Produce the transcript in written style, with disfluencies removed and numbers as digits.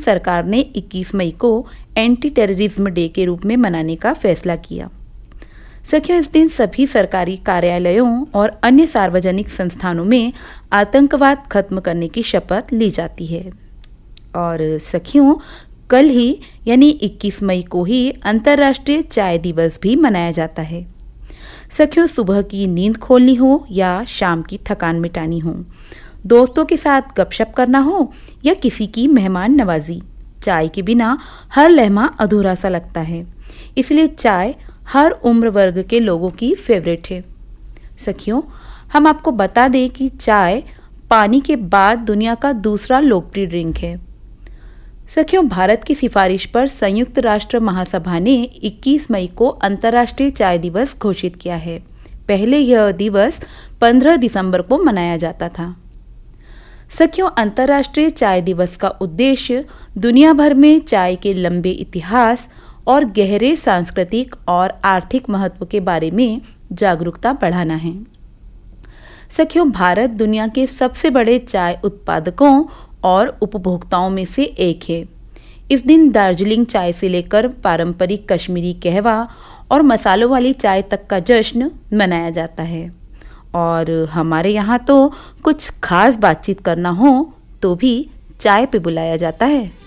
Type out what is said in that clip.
सरकार ने 21 मई को एंटी टेररिज्म डे के रूप में मनाने का फैसला किया। सखियों, इस दिन सभी सरकारी कार्यालयों और अन्य सार्वजनिक संस्थानों में आतंकवाद खत्म करने की शपथ ली जाती है। और सखियों, कल ही यानी 21 मई को ही अंतर्राष्ट्रीय चाय दिवस भी मनाया जाता है। सखियों, सुबह की नींद खोलनी हो या शाम की थकान मिटानी हो, दोस्तों के साथ गपशप करना हो या किसी की मेहमान नवाजी, चाय के बिना हर लम्हा अधूरा सा लगता है। इसलिए चाय हर उम्र वर्ग के लोगों की फेवरेट है। सखियों, हम आपको बता दें कि चाय पानी के बाद दुनिया का दूसरा लोकप्रिय ड्रिंक है। सखियों, भारत की सिफारिश पर संयुक्त राष्ट्र महासभा ने 21 मई को अंतर्राष्ट्रीय चाय दिवस घोषित किया है। पहले यह दिवस 15 दिसंबर को मनाया जाता था। सखियों, अंतर्राष्ट्रीय चाय दिवस का उद्देश्य दुनिया भर में चाय के लंबे इतिहास और गहरे सांस्कृतिक और आर्थिक महत्व के बारे में जागरूकता बढ़ाना है। सखियों, भारत दुनिया के सबसे बड़े चाय उत्पादकों और उपभोक्ताओं में से एक है। इस दिन दार्जिलिंग चाय से लेकर पारंपरिक कश्मीरी कहवा और मसालों वाली चाय तक का जश्न मनाया जाता है। और हमारे यहाँ तो कुछ खास बातचीत करना हो तो भी चाय पे बुलाया जाता है।